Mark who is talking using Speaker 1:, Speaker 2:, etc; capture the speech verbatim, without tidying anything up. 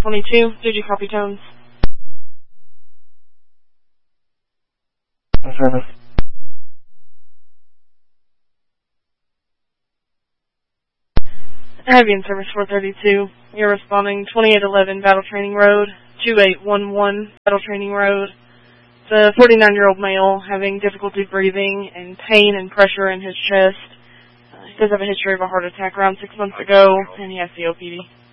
Speaker 1: twenty-two, did you copy tones?
Speaker 2: Service.
Speaker 1: I have you in service four thirty-two. You're responding twenty-eight eleven Battle Training Road, two eight one one Battle Training Road. It's a forty-nine-year-old male having difficulty breathing and pain and pressure in his chest. Uh, he does have a history of a heart attack around six months ago, and he has C O P D.